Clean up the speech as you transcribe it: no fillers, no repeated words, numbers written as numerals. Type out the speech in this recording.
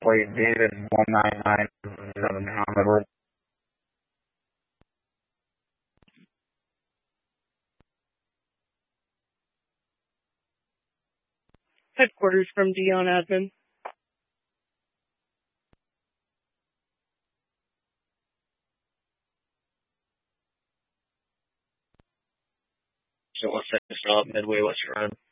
plate David 199 on the road. Headquarters from Dion Admin. So 1 second stop, Midway, Western Road.